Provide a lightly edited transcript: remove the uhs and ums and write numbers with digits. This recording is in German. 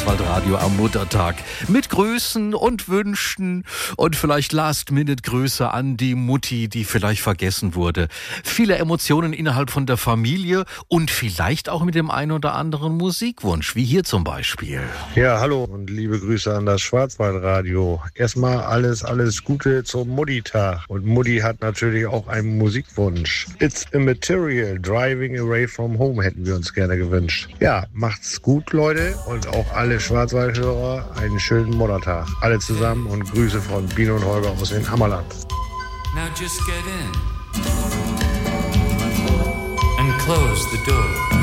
Schwarzwaldradio am Muttertag. Mit Grüßen und Wünschen und vielleicht Last-Minute-Grüße an die Mutti, die vielleicht vergessen wurde. Viele Emotionen innerhalb von der Familie und vielleicht auch mit dem einen oder anderen Musikwunsch, wie hier zum Beispiel. Ja, hallo und liebe Grüße an das Schwarzwaldradio. Erstmal alles Gute zum Mutti-Tag. Und Mutti hat natürlich auch einen Musikwunsch. It's Immaterial, Driving Away from Home hätten wir uns gerne gewünscht. Ja, macht's gut, Leute, und auch alle Schwarzwaldhörer einen schönen Muttertag. Alle zusammen und Grüße von Bino und Holger aus dem Ammerland. Now just get in and close the door.